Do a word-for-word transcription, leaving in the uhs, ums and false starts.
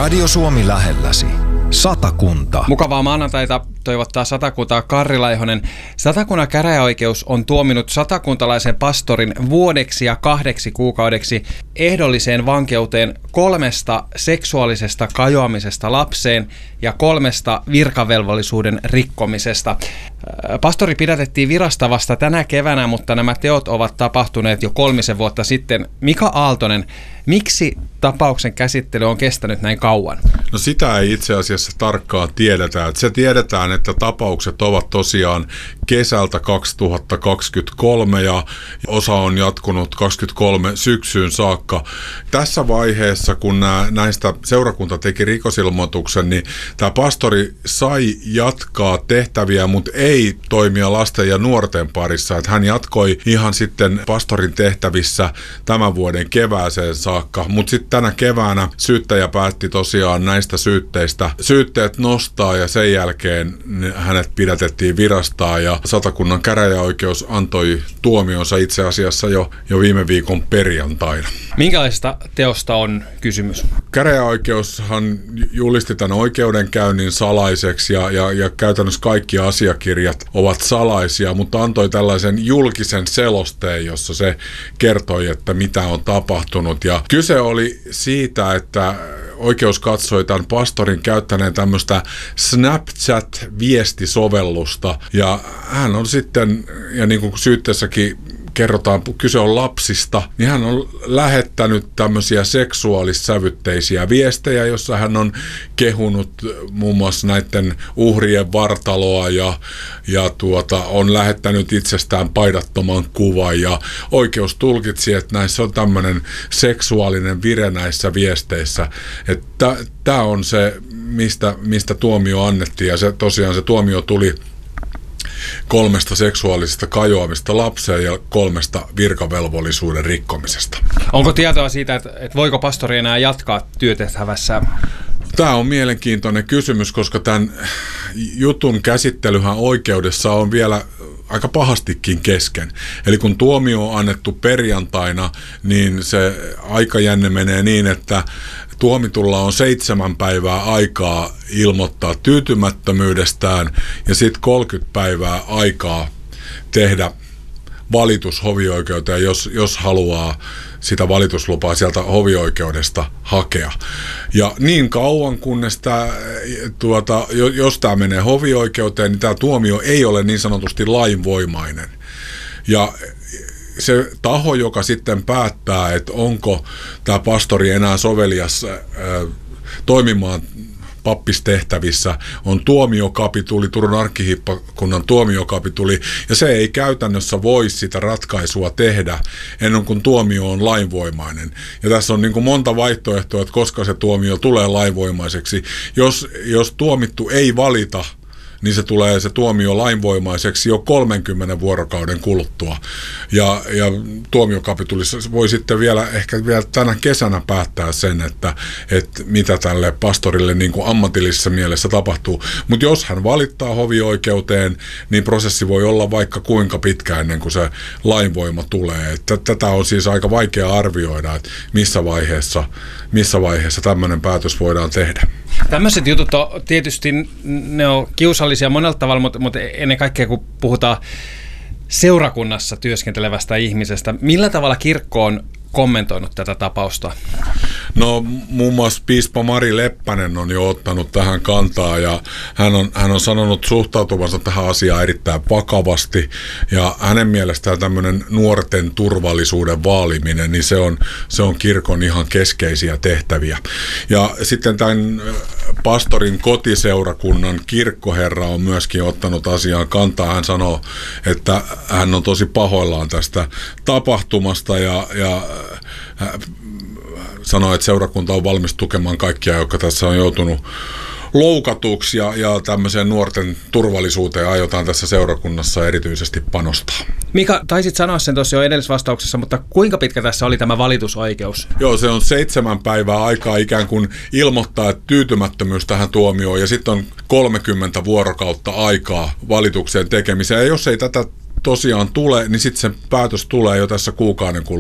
Radio Suomi lähelläsi. Satakunta. Mukavaa maanantaita toivottaa Satakuntaa Karri Laihonen. Satakunnan käräjäoikeus on tuominut satakuntalaisen pastorin vuodeksi ja kahdeksi kuukaudeksi ehdolliseen vankeuteen kolmesta seksuaalisesta kajoamisesta lapseen ja kolmesta virkavelvollisuuden rikkomisesta. Pastori pidätettiin virasta vasta tänä keväänä, mutta nämä teot ovat tapahtuneet jo kolmisen vuotta sitten. Mika Aaltonen, miksi tapauksen käsittely on kestänyt näin kauan? No sitä ei itse asiassa tarkkaan tiedetä. Että se tiedetään, että tapaukset ovat tosiaan kesältä kaksituhattakaksikymmentäkolme ja osa on jatkunut kaksikymmentäkolme syksyyn saakka. Tässä vaiheessa, kun nämä, näistä seurakunta teki rikosilmoituksen, niin tämä pastori sai jatkaa tehtäviä, mutta ei toimia lasten ja nuorten parissa. Että hän jatkoi ihan sitten pastorin tehtävissä tämän vuoden kevääseen saakka, mutta sitten tänä keväänä syyttäjä päätti tosiaan näistä syytteistä syytteet nostaa ja sen jälkeen hänet pidätettiin virastaan ja Satakunnan käräjäoikeus antoi tuomionsa itse asiassa jo, jo viime viikon perjantaina. Minkälaisesta teosta on kysymys? Käräjäoikeushan julisti tämän oikeudenkäynnin salaiseksi ja, ja, ja käytännössä kaikki asiakirjat ovat salaisia, mutta antoi tällaisen julkisen selosteen, jossa se kertoi, että mitä on tapahtunut. Ja kyse oli siitä, että oikeus katsoi tämän pastorin käyttäneen tämmöistä Snapchat-viestisovellusta ja hän on sitten, ja niin kuin syytteessäkin kerrotaan, kyse on lapsista, niin hän on lähettänyt tämmöisiä seksuaalissävytteisiä viestejä, jossa hän on kehunut muun muassa näiden uhrien vartaloa ja, ja tuota, on lähettänyt itsestään paidattoman kuvan ja oikeus tulkitsi, että näissä on tämmöinen seksuaalinen vire näissä viesteissä, että tämä on se, mistä, mistä tuomio annettiin ja se, tosiaan se tuomio tuli kolmesta seksuaalisesta kajoamista lapseen ja kolmesta virkavelvollisuuden rikkomisesta. Onko tietoa siitä, että, että voiko pastori enää jatkaa työtehtävässä? Tämä on mielenkiintoinen kysymys, koska tämän jutun käsittelyhän oikeudessa on vielä aika pahastikin kesken. Eli kun tuomio on annettu perjantaina, niin se aikajänne menee niin, että tuomitulla on seitsemän päivää aikaa ilmoittaa tyytymättömyydestään ja sitten kolmekymmentä päivää aikaa tehdä valitus hovioikeuteen, jos, jos haluaa sitä valituslupaa sieltä hovioikeudesta hakea. Ja niin kauan kunnes tämä, tuota, jos tämä menee hovioikeuteen, niin tämä tuomio ei ole niin sanotusti lainvoimainen. Ja se taho, joka sitten päättää, että onko tämä pastori enää sovelias ää, toimimaan pappistehtävissä, on tuomiokapituli, Turun arkkihiippakunnan tuomiokapituli, ja se ei käytännössä voi sitä ratkaisua tehdä ennen kuin tuomio on lainvoimainen. Ja tässä on niin kuin monta vaihtoehtoa, että koska se tuomio tulee lainvoimaiseksi. Jos, jos tuomittu ei valita, niin se tulee se tuomio lainvoimaiseksi jo kolmenkymmenen vuorokauden kuluttua. Ja, ja tuomiokapitulissa voi sitten vielä ehkä vielä tänä kesänä päättää sen, että, että mitä tälle pastorille niin kuin ammatillisessa mielessä tapahtuu. Mutta jos hän valittaa hovioikeuteen, niin prosessi voi olla vaikka kuinka pitkä ennen kuin se lainvoima tulee. Että tätä on siis aika vaikea arvioida, että missä vaiheessa, missä vaiheessa tämmöinen päätös voidaan tehdä. Tämmöiset jutut on tietysti, ne on kiusallisia monella tavalla, mutta, mutta ennen kaikkea kun puhutaan seurakunnassa työskentelevästä ihmisestä, millä tavalla kirkko on kommentoinut tätä tapausta? No muun muassa piispa Mari Leppänen on jo ottanut tähän kantaa ja hän on, hän on sanonut suhtautuvansa tähän asiaan erittäin vakavasti ja hänen mielestään tämmöinen nuorten turvallisuuden vaaliminen, niin se on, se on kirkon ihan keskeisiä tehtäviä. Ja sitten tämän pastorin kotiseurakunnan kirkkoherra on myöskin ottanut asiaan kantaa. Hän sanoo, että hän on tosi pahoillaan tästä tapahtumasta ja, ja sanoi, että seurakunta on valmis tukemaan kaikkia, jotka tässä on joutunut loukatuksi ja, ja tämmöiseen nuorten turvallisuuteen aiotaan tässä seurakunnassa erityisesti panostaa. Mika, taisit sanoa sen tuossa jo edellisvastauksessa, mutta kuinka pitkä tässä oli tämä valitusoikeus? Joo, se on seitsemän päivää aikaa ikään kuin ilmoittaa, että tyytymättömyys tähän tuomioon ja sitten on kolmekymmentä vuorokautta aikaa valitukseen tekemiseen. Ja jos ei tätä tosiaan tule, niin sitten se päätös tulee jo tässä kuukauden kuluttua.